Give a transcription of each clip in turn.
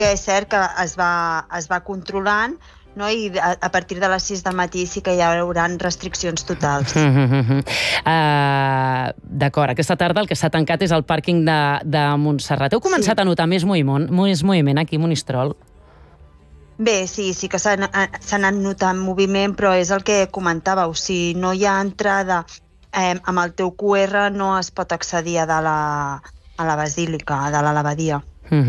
és cert que es va controlant, no? I a partir de les 6 del matí sí que hi haurà restriccions totals. D'acord, aquesta tarda el que s'ha tancat és el pàrquing de Montserrat. Heu començat a notar més moviment aquí a Monistrol? Bé, sí que s'ha anat notant moviment, però és el que comentàveu. Si no hi ha entrada amb el teu QR, no es pot accedir a la basílica, a l'abadia.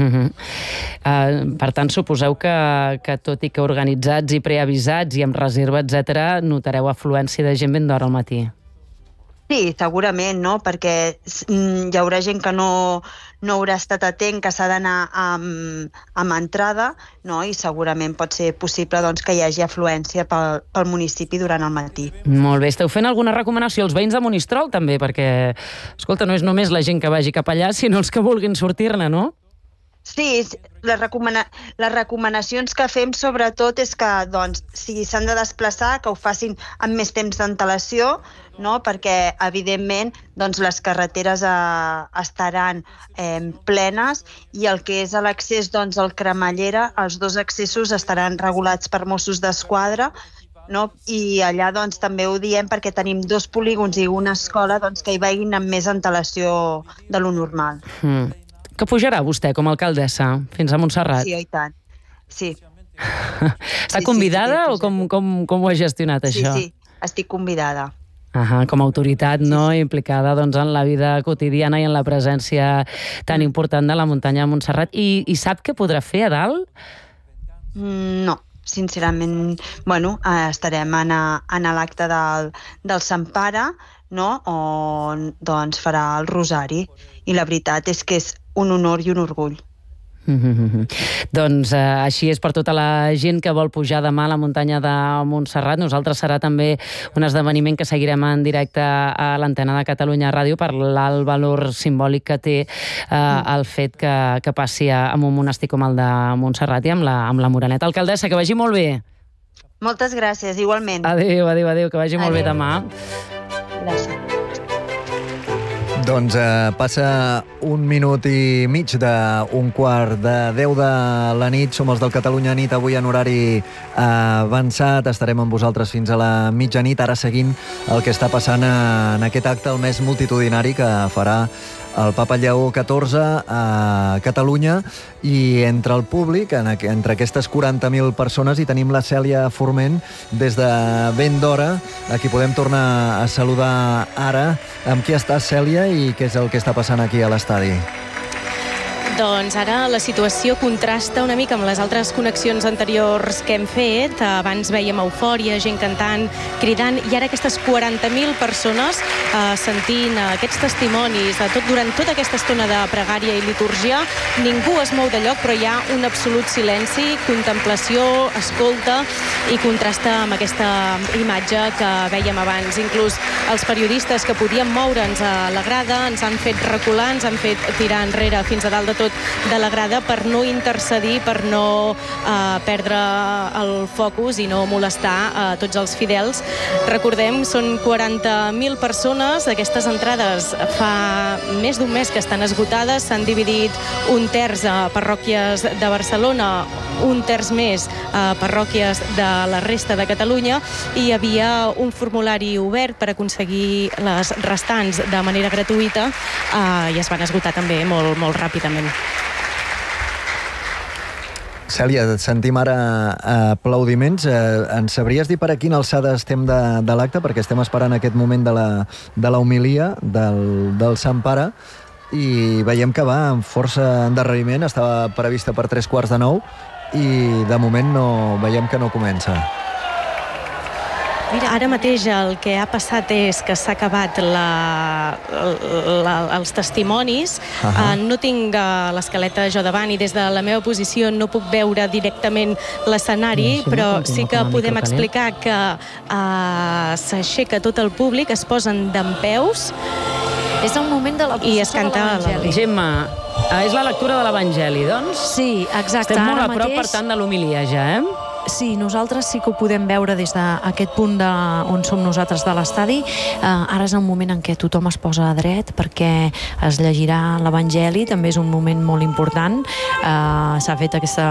Per tant, suposeu que tot i que organitzats i preavisats i amb reserva, etc., notareu afluència de gent ben d'hora al matí. Sí, segurament, no? Perquè hi haurà gent que no haurà estat atent, que s'ha d'anar amb entrada, no? I segurament pot ser possible que hi hagi afluència pel municipi durant el matí. Molt bé. Esteu fent alguna recomanació als veïns de Monistrol, també? Perquè, escolta, no és només la gent que vagi cap allà, sinó els que vulguin sortir-ne, no? Sí, les recomanacions que fem sobretot és que si s'han de desplaçar, que ho facin amb més temps d'antelació, no? Perquè evidentment les carreteres estaran plenes i el que és l'accés al Cremallera, els 2 accessos estaran regulats per Mossos d'Esquadra, no? I allà també ho diem perquè tenim 2 polígons i una escola que hi vagin amb més antelació de lo normal. Que pujarà vostè com a alcaldessa fins a Montserrat? Sí, i tant. Sí. Està convidada o com ho ha gestionat, això? Sí, estic convidada. Com a autoritat, no? Implicada en la vida quotidiana i en la presència tan important de la muntanya de Montserrat. I sap què podrà fer a dalt? No, sincerament. Bueno, estarem en l'acte del Sant Pare, no? On farà el rosari. I la veritat és que és un honor i un orgull. Doncs així és per tota la gent que vol pujar demà a la muntanya de Montserrat. Nosaltres serà també un esdeveniment que seguirem en directe a l'antena de Catalunya Ràdio per l'alt valor simbòlic que té el fet que passi en un monestir com el de Montserrat i amb la Moreneta. Alcaldessa, que vagi molt bé. Moltes gràcies, igualment. Adéu, que vagi molt bé demà. Gràcies. Doncs passa 1 minut i mig d'un 11:45 de la nit. Som els del Catalunya Nit, avui en horari avançat. Estarem amb vosaltres fins a la mitjanit, ara seguint el que està passant en aquest acte, el més multitudinari que farà el papa Lleó XIV a Catalunya. I entre el públic, entre aquestes 40.000 persones, hi tenim la Cèlia Forment des de ben d'hora, a qui podem tornar a saludar ara. Amb qui està, Cèlia, i què és el que està passant aquí a l'estadi? Doncs ara la situació contrasta una mica amb les altres connexions anteriors que hem fet. Abans vèiem eufòria, gent cantant, cridant, i ara aquestes 40.000 persones sentint aquests testimonis durant tota aquesta estona de pregària i litúrgia. Ningú es mou de lloc, però hi ha un absolut silenci, contemplació, escolta, i contrasta amb aquesta imatge que vèiem abans. Inclús els periodistes que podien moure'ns a la grada ens han fet recular, ens han fet tirar enrere fins a dalt de tot de la grada per no intercedir, per no perdre el focus i no molestar a tots els fidels. Recordem, són 40.000 persones. Aquestes entrades fa més d'un mes que estan esgotades. S'han dividit 1/3 a parròquies de Barcelona, 1/3 més a parròquies de la resta de Catalunya, i hi havia un formulari obert per aconseguir les restants de manera gratuïta i es van esgotar també molt ràpidament. Cèlia, sentim ara aplaudiments. Ens sabries dir per a quina alçada estem de l'acte? Perquè estem esperant aquest moment de la homilia del Sant Pare i veiem que va amb força endarreriment. Estava prevista per 8:45 i de moment veiem que no comença. Mira, ara mateix el que ha passat és que s'ha acabat els testimonis. No tinc l'escaleta jo davant i des de la meva posició no puc veure directament l'escenari, però sí que podem explicar que s'aixeca tot el públic, es posen dempeus. És el moment de la processó de l'Evangeli. Gemma, és la lectura de l'Evangeli, doncs? Sí, exacte. Estem molt a prop, per tant, de l'homilia ja, Sí, nosaltres sí que ho podem veure des d'aquest punt on som nosaltres de l'estadi. Ara és el moment en què tothom es posa a dret perquè es llegirà l'Evangeli, també és un moment molt important. S'ha fet aquesta